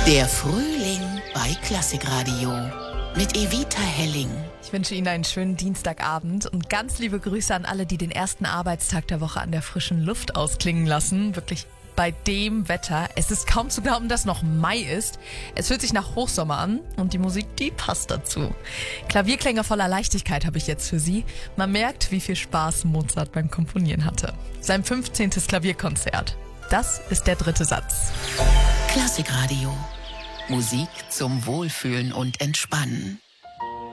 Der Frühling bei Klassikradio mit Evita Helling. Ich wünsche Ihnen einen schönen Dienstagabend und ganz liebe Grüße an alle, die den ersten Arbeitstag der Woche an der frischen Luft ausklingen lassen. Wirklich bei dem Wetter. Es ist kaum zu glauben, dass noch Mai ist. Es fühlt sich nach Hochsommer an und die Musik, die passt dazu. Klavierklänge voller Leichtigkeit habe ich jetzt für Sie. Man merkt, wie viel Spaß Mozart beim Komponieren hatte. Sein 15. Klavierkonzert. Das ist der 3. Satz. Klassikradio. Musik zum Wohlfühlen und Entspannen.